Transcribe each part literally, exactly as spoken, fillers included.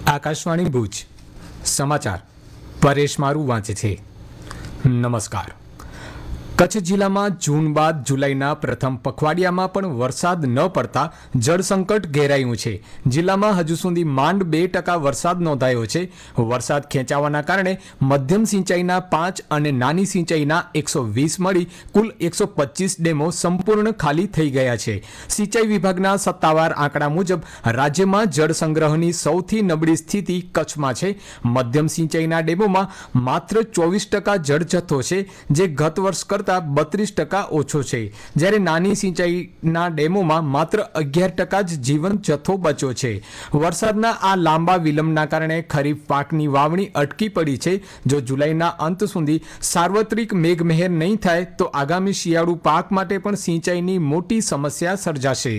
આકાશવાણી ભુજ સમાચાર પરેશ મારું વાંચે છે. નમસ્કાર. કચ્છ જિલ્લામાં જૂન બાદ જુલાઈના પ્રથમ પખવાડિયામાં પણ વરસાદ ન પડતા જળસંકટ ઘેરાયું છે. જિલ્લામાં હજુ સુધી માંડ બે ટકા વરસાદ નોંધાયો છે. વરસાદ ખેંચાવાના કારણે મધ્યમ સિંચાઈના પાંચ અને નાની સિંચાઈના એકસો વીસ મળી કુલ એકસો પચીસ ડેમો સંપૂર્ણ ખાલી થઈ ગયા છે. સિંચાઈ વિભાગના સત્તાવાર આંકડા મુજબ રાજ્યમાં જળ સંગ્રહની સૌથી નબળી સ્થિતિ કચ્છમાં છે. મધ્યમ સિંચાઈના ડેમોમાં માત્ર ચોવીસ ટકા જળ જથ્થો છે, જે ગત વર્ષ કરતા બત્રીસ ટકા ઓછો છે, જ્યારે નાની સિંચાઈના ડેમોમાં માત્ર અગિયાર ટકા જ જીવંત જથ્થો બચ્યો છે. વરસાદના આ લાંબા વિલંબના કારણે ખરીફ પાકની વાવણી અટકી પડી છે. જો જુલાઈના અંત સુધી સાર્વત્રિક મેઘમહેર નહીં થાય તો આગામી શિયાળુ પાક માટે પણ સિંચાઈની મોટી સમસ્યા સર્જાશે.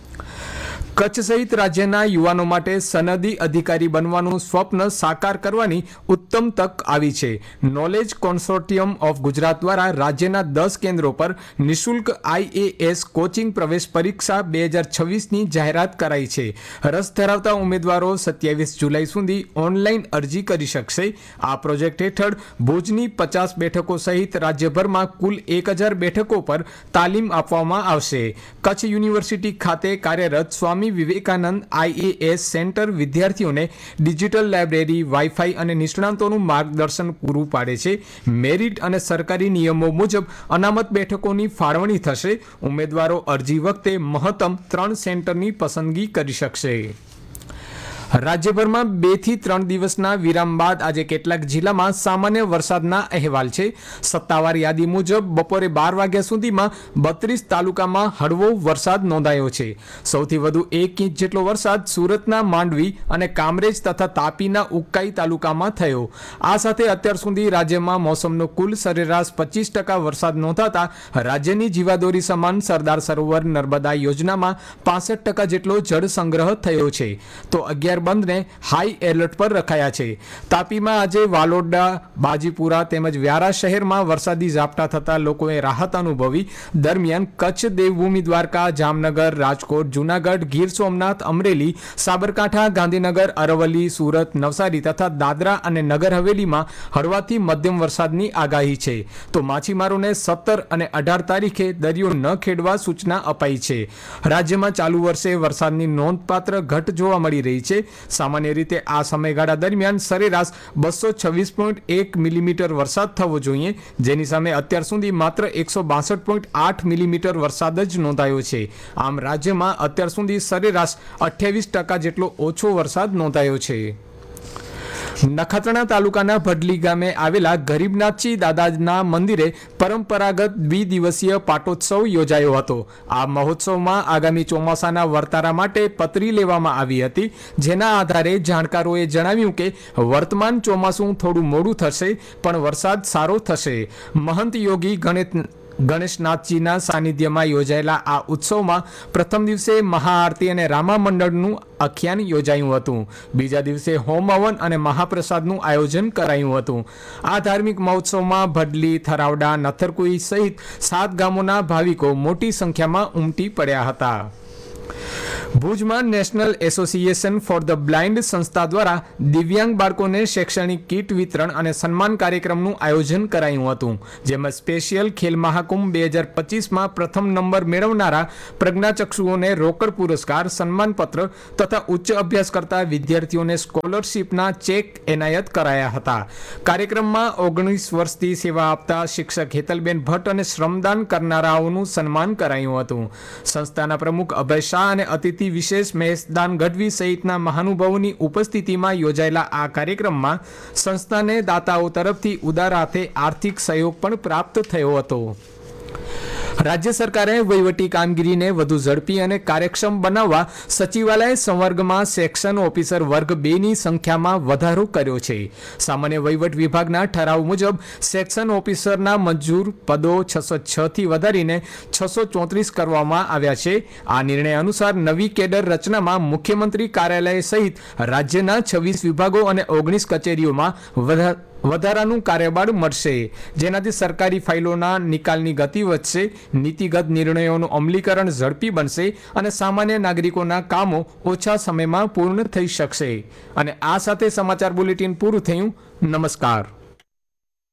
કચ્છ સહિત રાજ્યના યુવાનો માટે સનદી અધિકારી બનવાનું સ્વપ્ન સાકાર કરવાની ઉત્તમ તક આવી છે. નોલેજ કોન્સોર્ટિયમ ઓફ ગુજરાત દ્વારા રાજ્યના દસ કેન્દ્રો પર નિઃશુલ્ક આઈએએસ કોચિંગ પ્રવેશ પરીક્ષા બે હજાર છવ્વીસની જાહેરાત કરાઈ છે. રસ ધરાવતા ઉમેદવારો સત્યાવીસ જુલાઈ સુધી ઓનલાઈન અરજી કરી શકશે. આ પ્રોજેક્ટ હેઠળ ભુજની પચાસ બેઠકો સહિત રાજ્યભરમાં કુલ એક હજાર બેઠકો પર તાલીમ આપવામાં આવશે. કચ્છ યુનિવર્સિટી ખાતે કાર્યરત સ્વામી વિવેકાનંદ આઈએએસ સેન્ટર વિદ્યાર્થીઓને ડિજિટલ લાઇબ્રેરી, વાઈફાઈ અને નિષ્ણાંતોનું માર્ગદર્શન પૂરું પાડે છે. મેરિટ અને સરકારી નિયમો મુજબ અનામત બેઠકોની ફાળવણી થશે. ઉમેદવારો અરજી વખતે મહત્તમ ત્રણ સેન્ટરની પસંદગી કરી શકશે. રાજ્યભરમાં બે થી ત્રણ દિવસના વિરામ બાદ આજે કેટલાક જિલ્લામાં સામાન્ય વરસાદના અહેવાલ છે. સત્તાવાર યાદી મુજબ બપોરે બાર વાગ્યા સુધીમાં બત્રીસ તાલુકામાં હળવો વરસાદ નોંધાયો છે. સૌથી વધુ એક ઇંચ જેટલો વરસાદ સુરતના માંડવી અને કામરેજ તથા તાપીના ઉકાઈ તાલુકામાં થયો. આ સાથે અત્યાર સુધી રાજ્યમાં મોસમનો કુલ સરેરાશ પચીસ ટકા વરસાદ નોંધાતા રાજ્યની જીવાદોરી સમાન સરદાર સરોવર નર્મદા યોજનામાં પાસઠ ટકા જેટલો જળ સંગ્રહ થયો છે. તો અગિયાર બંધને હાઈ એલર્ટ પર રખાયા છે. તાપીમાં આજે વાલોડા, બાજીપુરા તેમજ વ્યારા શહેરમાં વરસાદી ઝાપટા થતા લોકોએ રાહત અનુભવી. દરમિયાન કચ્છ, દેવભૂમિ દ્વારકા, જામનગર, રાજકોટ, જૂનાગઢ, ગીર સોમનાથ, અમરેલી, સાબરકાંઠા, ગાંધીનગર, અરવલ્લી, સુરત, નવસારી તથા દાદરા અને નગર હવેલીમાં હળવાથી મધ્યમ વરસાદની આગાહી છે. તો માછીમારોને સત્તર અને અઢાર તારીખે દરિયો ન ખેડવા સૂચના અપાઈ છે. રાજ્યમાં ચાલુ વર્ષે વરસાદની નોંધપાત્ર ઘટ જોવા મળી રહી છે. સામાન્ય રીતે આ સમયગાળા દરમિયાન સરેરાશ બસો છવ્વીસ પોઈન્ટ એક મિલીમીટર વરસાદ થવો જોઈએ, જેની સામે અત્યાર સુધી માત્ર એકસો બાસઠ પોઈન્ટ આઠ મિલીમીટર વરસાદ જ નોંધાયો છે. આમ રાજ્યમાં અત્યાર સુધી સરેરાશ અઠ્યાવીસ ટકા જેટલો ઓછો વરસાદ નોંધાયો છે. નખત્રાણા તાલુકાના ભડલી ગામે આવેલા ગરીબનાથજી દાદાના મંદિરે પરંપરાગત દ્વિદિવસીય પાટોત્સવ યોજાયો હતો. આ મહોત્સવમાં આગામી ચોમાસાના વર્તારા માટે પતરી લેવામાં આવી હતી, જેના આધારે જાણકારોએ જણાવ્યું કે વર્તમાન ચોમાસું થોડું મોડું થશે, પણ વરસાદ સારો થશે. મહંત યોગી ગણેશ ગણેશનાથજીના સાનિધ્યમાં યોજાયેલા આ ઉત્સવમાં પ્રથમ દિવસે મહાઆરતી અને રામા મંડળનું આખ્યાન યોજાયું હતું. બીજા દિવસે હોમ હવન અને મહાપ્રસાદનું આયોજન કરાયું હતું. આ ધાર્મિક મહોત્સવમાં ભડલી, થરાવડા, નથરકુઈ સહિત સાત ગામોના ભાવિકો મોટી સંખ્યામાં ઉમટી પડ્યા હતા. ભુજમાં national association for the blind સંસ્થા દ્વારા દિવ્યાંગ બાળકોને શૈક્ષણિક કીટ વિતરણ અને સન્માન કાર્યક્રમનું આયોજન કરાયું હતું, જેમાં સ્પેશિયલ ખેલ મહાકુંભ બે હજાર પચીસમાં પ્રથમ નંબર મેળવનારા પ્રજ્ઞાચક્ષુઓને રોકડ પુરસ્કાર, સન્માનપત્ર તથા ઉચ્ચ અભ્યાસ કરતા વિદ્યાર્થીઓને સ્કોલરશીપના ચેક એનાયત કરાયા હતા. કાર્યક્રમમાં ઓગણીસ વર્ષથી સેવા આપતા શિક્ષક હેતલબેન ભટ્ટ અને શ્રમદાન કરનારાઓનું સન્માન કરાયું હતું. સંસ્થાના પ્રમુખ અભય શાહ અને અતિથિ વિશેષ મહેશદાન ગઢવી સહિતના મહાનુભાવોની ઉપસ્થિતિમાં યોજાયેલા આ કાર્યક્રમમાં સંસ્થાને દાતાઓ તરફથી ઉદાર હાથે આર્થિક સહયોગ પણ પ્રાપ્ત થયો હતો. રાજ્ય સરકારે વહીવટી કામગીરીને વધુ ઝડપી અને કાર્યક્ષમ બનાવવા સચિવાલય સંવર્ગમાં સેક્શન ઓફિસર વર્ગ બે ની સંખ્યામાં વધારો કર્યો છે. સામાન્ય વહીવટ વિભાગના ઠરાવ મુજબ સેક્શન ઓફિસરના મંજૂર પદો છસો છ થી વધારીને છસો ચોત્રીસ કરવામાં આવ્યા છે. આ નિર્ણય અનુસાર નવી કેડર રચનામાં મુખ્યમંત્રી કાર્યાલય સહિત રાજ્યના છવ્વીસ વિભાગો અને ઓગણીસ કચેરીઓમાં વધારાનું કાર્યબળ મળશે, જેનાથી સરકારી ફાઇલોના નિકાલની ગતિ વધશે, નીતિગત નિર્ણયોનું અમલીકરણ ઝડપી બનશે અને સામાન્ય નાગરિકોના કામો ઓછા સમયમાં પૂર્ણ થઈ શકશે. અને આ સાથે સમાચાર બુલેટિન પૂરું થયું. નમસ્કાર.